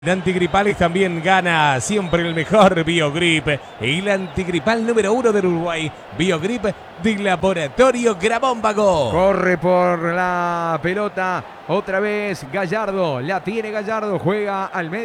De antigripales también gana siempre el mejor Biogrip, el antigripal número 1 del Uruguay. Biogrip de Laboratorio Gramómbago. Corre por la pelota otra vez Gallardo, la tiene Gallardo, juega al medio.